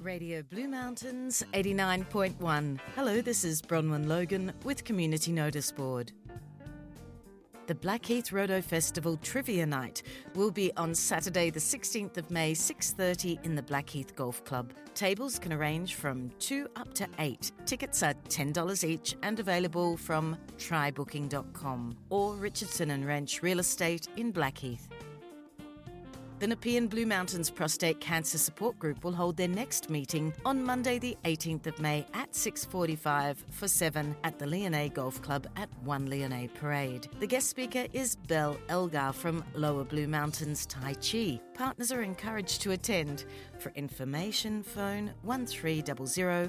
Radio Blue Mountains 89.1. Hello, this is Bronwyn Logan with Community Notice Board. The Blackheath Roto Festival Trivia Night will be on Saturday the 16th of May, 6:30 in the Blackheath Golf Club. Tables can range from 2 up to 8. Tickets are $10 each and available from trybooking.com or Richardson and Wrench Real Estate in Blackheath. The Nepean Blue Mountains Prostate Cancer Support Group will hold their next meeting on Monday the 18th of May at 6:45 for 7 at the Leonie Golf Club at 1 Leonie Parade. The guest speaker is Belle Elgar from Lower Blue Mountains Tai Chi. Partners are encouraged to attend. For information, phone 1300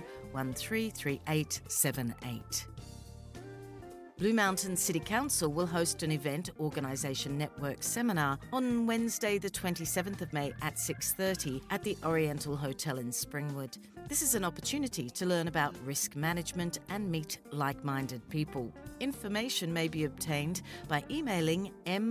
133878. Blue Mountains City Council will host an Event Organisation Network seminar on Wednesday the 27th of May at 6:30 at the Oriental Hotel in Springwood. This is an opportunity to learn about risk management and meet like-minded people. Information may be obtained by emailing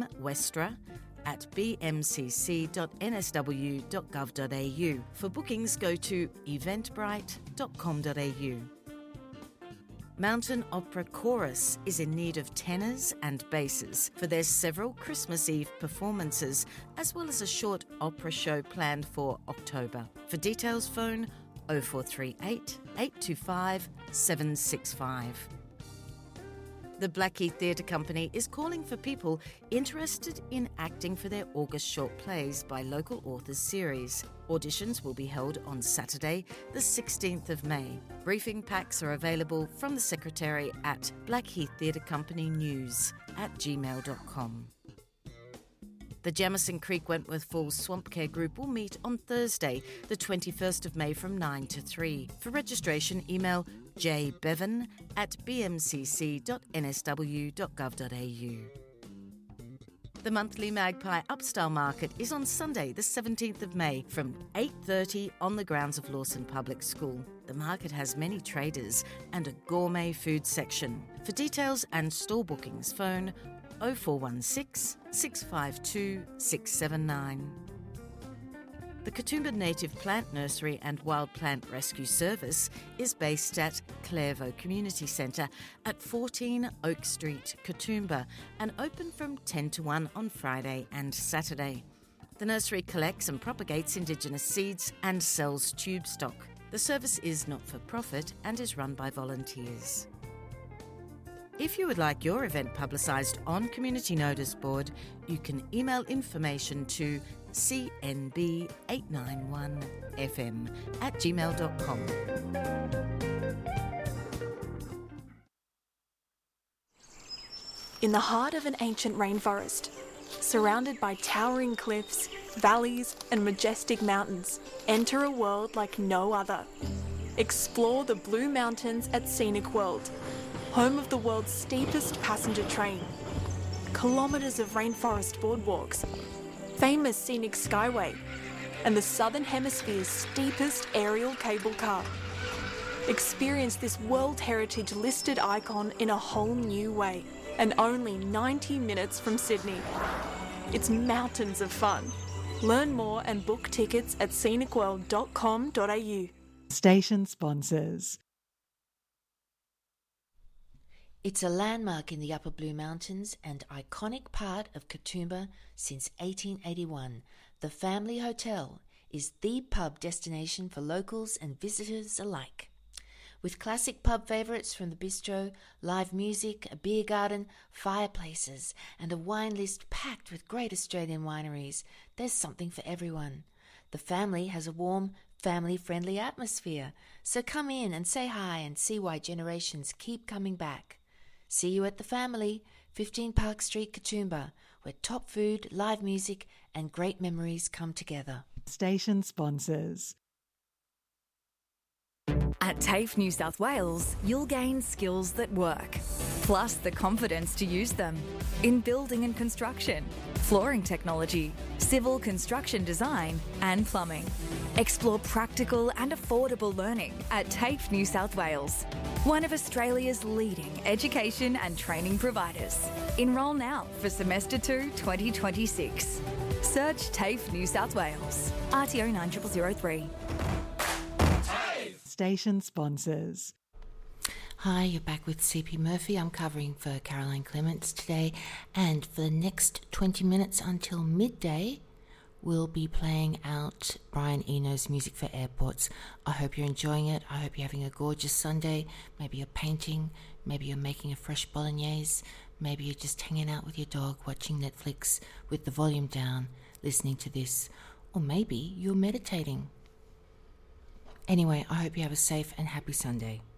mwestra@bmcc.nsw.gov.au. For bookings, go to eventbrite.com.au. Mountain Opera Chorus is in need of tenors and basses for their several Christmas Eve performances, as well as a short opera show planned for October. For details, phone 0438 825 765. The Blackheath Theatre Company is calling for people interested in acting for their August short plays by local authors series. Auditions will be held on Saturday, the 16th of May. Briefing packs are available from the secretary at blackheaththeatrecompanynews@gmail.com. The Jamison Creek Wentworth Falls Swamp Care Group will meet on Thursday, the 21st of May from 9 to 3. For registration, email jbevan@bmcc.nsw.gov.au. The monthly Magpie Upstyle Market is on Sunday, the 17th of May from 8:30 on the grounds of Lawson Public School. The market has many traders and a gourmet food section. For details and store bookings, phone 0416 652 679. The Katoomba Native Plant Nursery and Wild Plant Rescue Service is based at Clairvaux Community Centre at 14 Oak Street, Katoomba, and open from 10 to 1 on Friday and Saturday. The nursery collects and propagates Indigenous seeds and sells tube stock. The service is not-for-profit and is run by volunteers. If you would like your event publicised on Community Notice Board, you can email information to cnb891fm@gmail.com. In the heart of an ancient rainforest, surrounded by towering cliffs, valleys and majestic mountains, enter a world like no other. Explore the Blue Mountains at Scenic World, home of the world's steepest passenger train, kilometres of rainforest boardwalks, famous scenic skyway, and the Southern Hemisphere's steepest aerial cable car. Experience this World Heritage listed icon in a whole new way, and only 90 minutes from Sydney. It's mountains of fun. Learn more and book tickets at scenicworld.com.au. Station sponsors. It's a landmark in the Upper Blue Mountains and iconic part of Katoomba since 1881. The Family Hotel is the pub destination for locals and visitors alike. With classic pub favourites from the bistro, live music, a beer garden, fireplaces, and a wine list packed with great Australian wineries, there's something for everyone. The Family has a warm, family-friendly atmosphere, so come in and say hi and see why generations keep coming back. See you at the Family, 15 Park Street, Katoomba, where top food, live music and great memories come together. Station sponsors. At TAFE New South Wales, you'll gain skills that work, plus the confidence to use them in building and construction, flooring technology, civil construction design and plumbing. Explore practical and affordable learning at TAFE New South Wales, one of Australia's leading education and training providers. Enrol now for Semester 2 2026. Search TAFE New South Wales. RTO 9003. station sponsors. Hi, you're back with CP Murphy. I'm covering for Caroline Clements today, and for the next 20 minutes until midday, we'll be playing out Brian Eno's Music for Airports. I hope you're enjoying it. I hope you're having a gorgeous Sunday. Maybe you're painting, maybe you're making a fresh bolognese, maybe you're just hanging out with your dog, watching Netflix with the volume down, listening to this, or maybe you're meditating. Anyway, I hope you have a safe and happy Sunday.